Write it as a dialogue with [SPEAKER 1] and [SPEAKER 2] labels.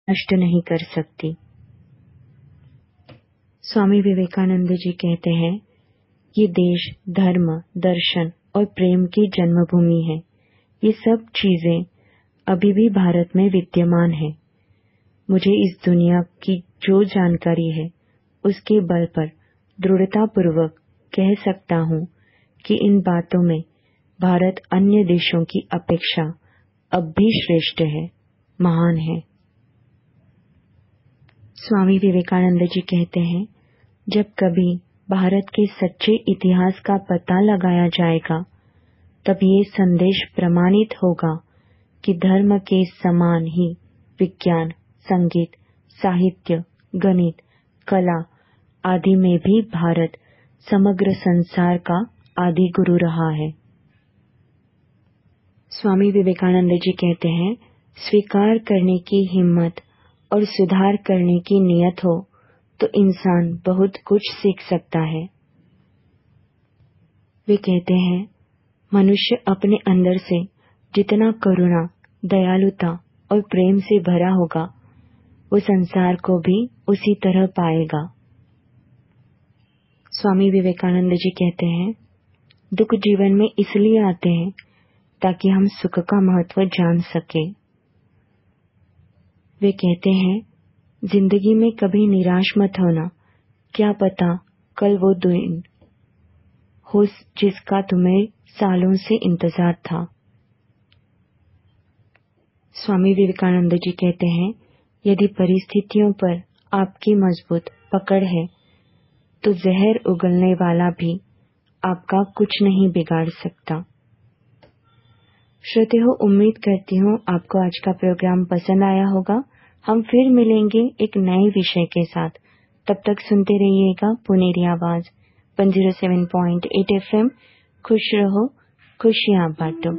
[SPEAKER 1] नष्ट नहीं कर सकती। स्वामी विवेकानंद जी कहते हैं, ये देश धर्म, दर्शन और प्रेम की जन्मभूमि है। ये सब चीजें अभी भी भारत में विद्यमान है। मुझे इस दुनिया की जो जानकारी है उसके बल पर दृढ़तापूर्वक कह सकता हूँ कि इन बातों में भारत अन्य देशों की अपेक्षा अब भी श्रेष्ठ है, महान है। स्वामी विवेकानंद जी कहते हैं, जब कभी भारत के सच्चे इतिहास का पता लगाया जाएगा तब ये संदेश प्रमाणित होगा कि धर्म के समान ही विज्ञान, संगीत, साहित्य, गणित, कला आदि में भी भारत समग्र संसार का आदि गुरु रहा है। स्वामी विवेकानंद जी कहते हैं, स्वीकार करने की हिम्मत और सुधार करने की नियत हो तो इंसान बहुत कुछ सीख सकता है। वे कहते हैं, मनुष्य अपने अंदर से जितना करुणा, दयालुता और प्रेम से भरा होगा, वो संसार को भी उसी तरह पाएगा। स्वामी विवेकानंद जी कहते हैं, दुख जीवन में इसलिए आते हैं ताकि हम सुख का महत्व जान सके। वे कहते हैं, जिंदगी में कभी निराश मत होना, क्या पता कल वो दिन हो जिसका तुम्हें सालों से इंतजार था। स्वामी विवेकानंद जी कहते हैं, यदि परिस्थितियों पर आपकी मजबूत पकड़ है तो जहर उगलने वाला भी आपका कुछ नहीं बिगाड़ सकता। श्रोताओं, उम्मीद करती हूँ आपको आज का प्रोग्राम पसंद आया होगा। हम फिर मिलेंगे एक नए विषय के साथ। तब तक सुनते रहिएगा पुनेरी आवाज 107.8 FM। खुश रहो, खुशियाँ बांटो।